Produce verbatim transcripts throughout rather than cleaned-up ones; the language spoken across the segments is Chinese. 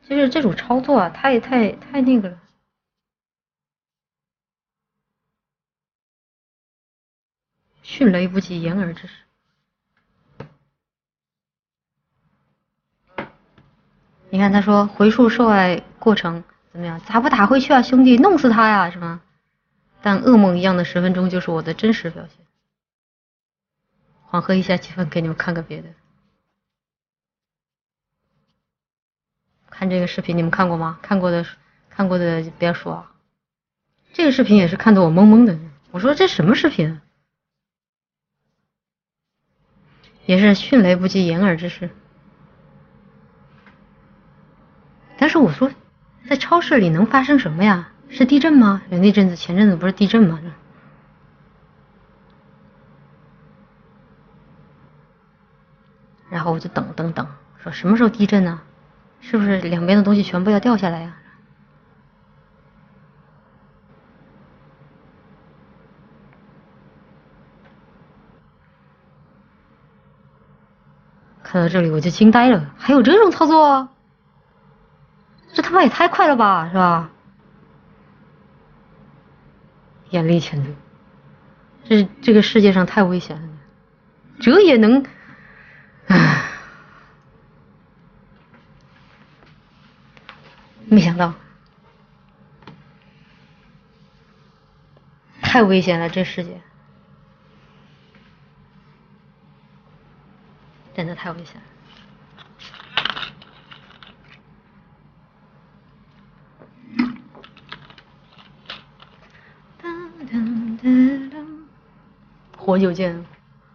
就是这种操作啊，太太太那个了。迅雷不及掩耳之势。你看他说回溯受爱过程怎么样？咋不打回去啊，兄弟，弄死他呀，是吗？但噩梦一样的十分钟就是我的真实表现。缓和一下气氛，给你们看个别的。看这个视频，你们看过吗？看过的，看过的不要说啊。这个视频也是看得我懵懵的。我说这什么视频？也是迅雷不及掩耳之势。但是我说，在超市里能发生什么呀？是地震吗？那阵子前阵子不是地震吗？然后我就等等等，说什么时候地震呢？是不是两边的东西全部要掉下来呀？看到这里我就惊呆了，还有这种操作？这他妈也太快了吧，是吧？眼力全无，这这个世界上太危险了，这也能，唉，没想到，太危险了，这世界真的太危险了。活久见。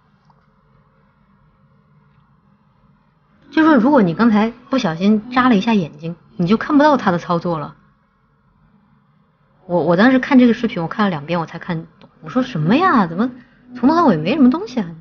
就说如果你刚才不小心眨了一下眼睛，你就看不到他的操作了。我我当时看这个视频，我看了两遍我才看懂。我说什么呀？怎么从头到尾没什么东西啊？